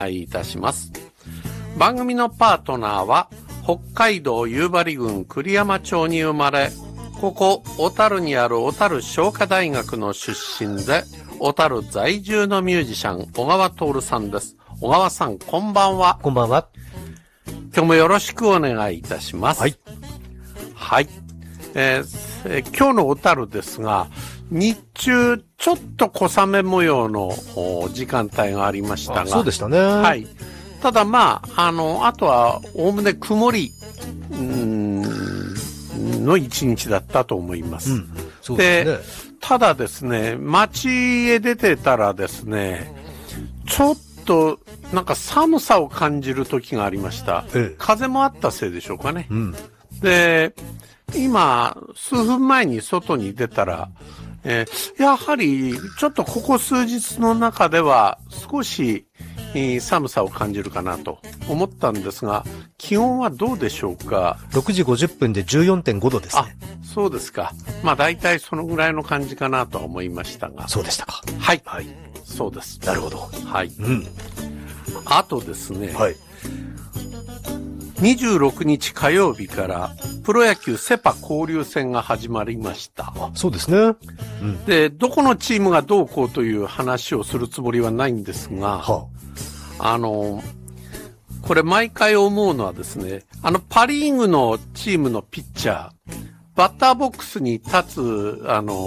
いたします。番組のパートナーは北海道夕張郡栗山町に生まれ、ここ小樽にある小樽商科大学の出身で小樽在住のミュージシャン小川徹さんです。小川さん、こんばんは。 こんばんは。 今日もよろしくお願いいたします。 はい。 はい。今日の小樽ですが、日中ちょっと小雨模様の時間帯がありましたが、 そうでしたね。 はい。ただあとはおおむね曇りの一日だったと思います。 そうですね。 で、ただですね、街へ出てたらですね、ちょっとなんか寒さを感じる時がありました。風もあったせいでしょうかね。で、今、数分前に外に出たら、やはりちょっとここ数日の中では少し寒さを感じるかなと思ったんですが、気温はどうでしょうか。 6時50分で 14.5 度ですね。 そうですか。大体そのぐらいの感じかなとは思いましたが。 そうでしたか。 はい。はい。そうです。 なるほど。 はい。あとですね。 はい。 26日火曜日からプロ野球セパ交流戦が始まりました。 そうですね。 で、どこのチームがどうこうという話をするつもりはないんですが、これ毎回思うのはですね、パリーグのチームのピッチャー、バッターボックスに立つ、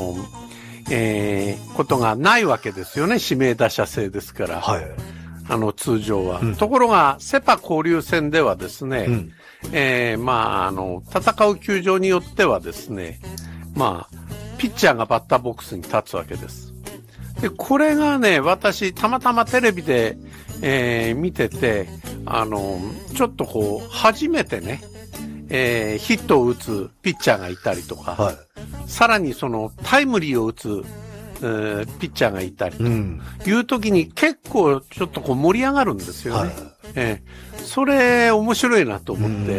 ことがないわけですよね。指名打者制ですから。はい。通常は。ところが、セパ交流戦ではですね、戦う球場によってはですね、ピッチャーがバッターボックスに立つわけです。で、これがね、私、たまたまテレビで、見てて、ちょっと初めてね、ヒットを打つピッチャーがいたりとか、さらにタイムリーを打つ、ピッチャーがいたりという時に結構ちょっと盛り上がるんですよね。それ面白いなと思って、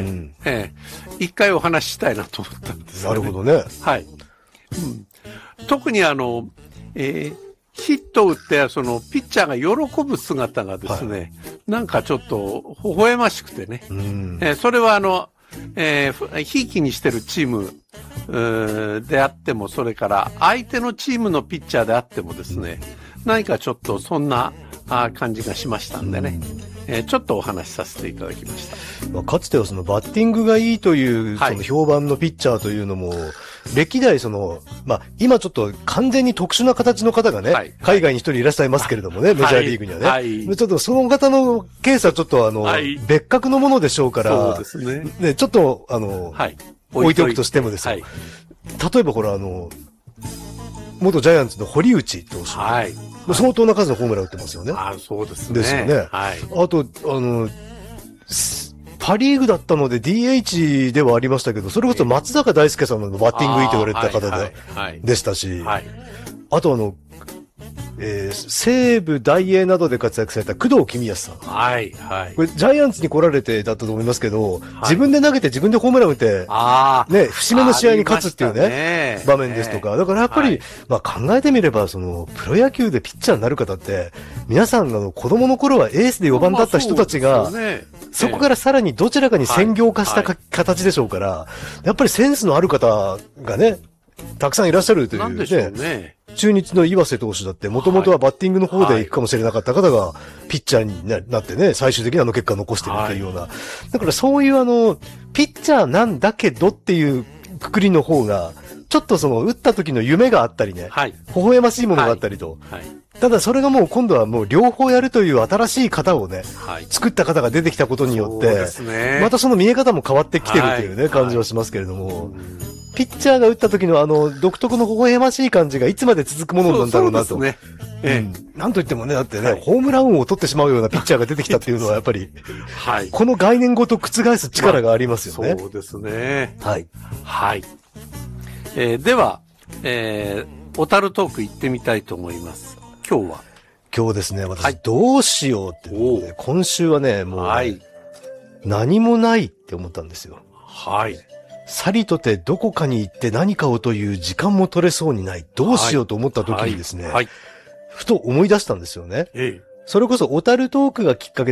一回お話ししたいなと思ったんですよね。 なるほどね。 はい。特にヒットを打って、ピッチャーが喜ぶ姿がですね、なんかちょっと微笑ましくてね。それはひいきにしてるチームであっても、それから相手のチームのピッチャーであってもですね、何かちょっとそんな感じがしましたんでね、ちょっとお話しさせていただきました。 かつてはバッティングがいいという評判のピッチャーというのも、歴代今ちょっと完全に特殊な形の方がね、海外に一人いらっしゃいますけれどもね、メジャーリーグにはね。ちょっとその方のケースはちょっと別格のものでしょうから、 そうですね。 ちょっと置いておくとしてもですよ。例えば元ジャイアンツの堀内投手。相当な数のホームラン打ってますよね。 そうですね。 ですよね。あと、パリーグだったので DH ではありましたけど、それこそ松坂大輔さんのバッティングいいと言われてた方でしたし、あと西武大英などで活躍された工藤公康さん。これ、ジャイアンツに来られてだったと思いますけど、自分で投げて自分でホームラン打って、節目の試合に勝つっていうね、場面ですとか。だからやっぱり、考えてみれば、プロ野球でピッチャーになる方って、皆さんが子供の頃はエースで4番だった人たちが、そこからさらにどちらかに専業化した形でしょうから、やっぱりセンスのある方がね、たくさんいらっしゃるというね。中日の岩瀬投手だって、もともとはバッティングの方で行くかもしれなかった方が、ピッチャーになってね、最終的に結果を残してるっていうような。だからそういうピッチャーなんだけどっていうくくりの方が、ちょっと打った時の夢があったりね、微笑ましいものがあったりと。ただそれがもう今度はもう両方やるという新しい型をね、作った方が出てきたことによって、またその見え方も変わってきてるというね、感じはしますけれども、ピッチャーが打った時の独特の微笑ましい感じがいつまで続くものなんだろうなと。なんといってもね、だってね、ホームラン王を取ってしまうようなピッチャーが出てきたっていうのはやっぱり、この概念ごと覆す力がありますよね。 そうですね。では、小樽トーク行ってみたいと思います。今日ですね、私どうしようって、今週はね、もう、何もないって思ったんですよ。さりとてどこかに行って何かをという時間も取れそうにない。どうしようと思った時にですね、ふと思い出したんですよね。それこそ小樽トークがきっかけ